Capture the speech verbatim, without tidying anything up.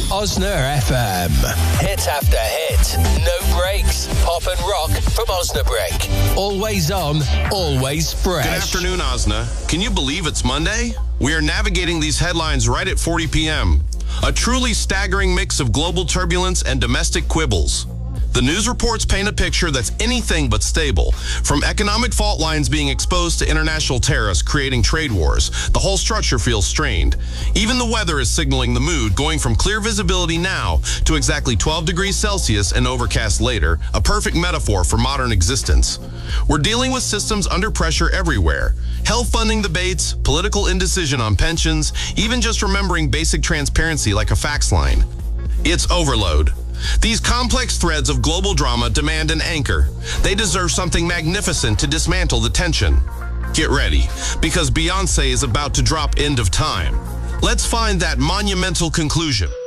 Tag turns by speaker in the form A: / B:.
A: Osner F M. Hit after hit. No breaks. Pop and rock from Osnabrück. Always on, always fresh.
B: Good afternoon, Osna. Can you believe it's Monday? We are navigating these headlines right at forty p.m. A truly staggering mix of global turbulence and domestic quibbles. The news reports paint a picture that's anything but stable. From economic fault lines being exposed to international tariffs creating trade wars, the whole structure feels strained. Even the weather is signaling the mood, going from clear visibility now to exactly twelve degrees Celsius and overcast later, a perfect metaphor for modern existence. We're dealing with systems under pressure everywhere. Health funding debates, political indecision on pensions, even just remembering basic transparency like a fax line. It's overload. These complex threads of global drama demand an anchor. They deserve something magnificent to dismantle the tension. Get ready, because Beyoncé is about to drop End of Time. Let's find that monumental conclusion.